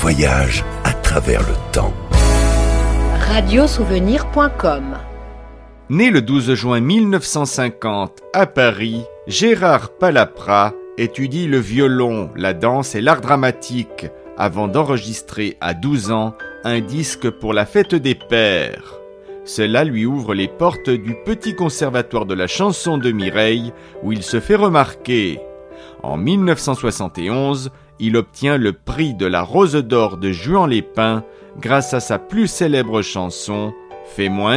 voyage à travers le temps. Radiosouvenir.com. Né le 12 juin 1950 à Paris, Gérard Palaprat étudie le violon, la danse et l'art dramatique avant d'enregistrer à 12 ans un disque pour la fête des pères. Cela lui ouvre les portes du petit conservatoire de la chanson de Mireille où il se fait remarquer. En 1971, il obtient le prix de la Rose d'Or de Juan Lépin grâce à sa plus célèbre chanson « Fais-moi ainsi ».